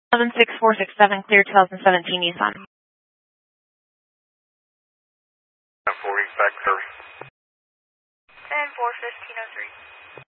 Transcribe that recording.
76467, clear 2017 Nissan. 40 back 30. 10-4-1503.